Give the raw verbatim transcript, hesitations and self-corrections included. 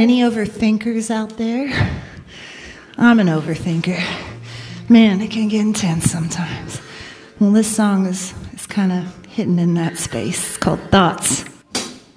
any overthinkers out there? I'm an overthinker. Man, it can get intense sometimes. Well, this song is, is kind of hidden in that space. It's called Thoughts.